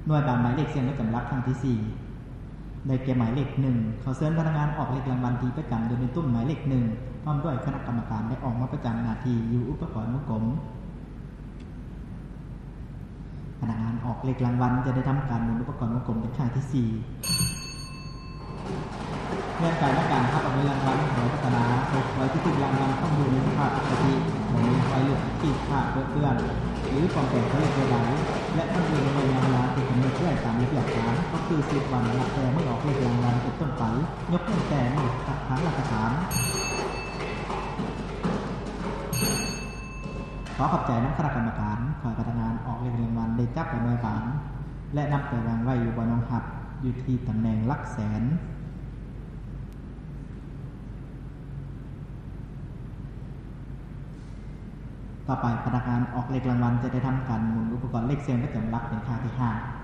หน่วยบานหมายเลขเสียงประจำหลักครั้งที่4ได้แก่หมายเลข1ขอเชิญพนักงานออกเลขรางวัลที่ประจำโดยเป็นตุ้มหมายเลข1พร้อมด้วยคณะกรรมการได้ออกมาประจำหน้าที่อยู่อุปกรณ์วงกลมพนักงานออกเลขรางวัลจะได้ทำการหมุนอุปกรณ์วงกลมเป็นครั้งที่4เงื่อนไขในการคัดออกรางวัลขอพัฒนาไว้ที่ติดรางวัลต้องอยู่ในสภาพปกติของมีไฟหลุดขีดขาดเปื้อนหรือปลอมแปลงเขาเรียกว่าไหลและต้องอยู่ในเวลาที่กำหนดด้วยตามระเบียบการก็คือ10 วันนับแต่เมื่อออกเลขรางวัลเป็นต้นไปยกเว้นแต่เมื่อทางหลักฐานขอขอบใจนักคณะกรรมการขอพนักงานออกเลขรางวัลได้จับไปหน่วยบานและนำไปวางไว้อยู่บนองหับอยู่ที่ตำแหน่งหลักแสนต่อไปพนักงานออกเลขรางวัลจะได้ทำการหมุนอุปกรณ์เลขเสียงประจำหลักเป็นครั้งที่5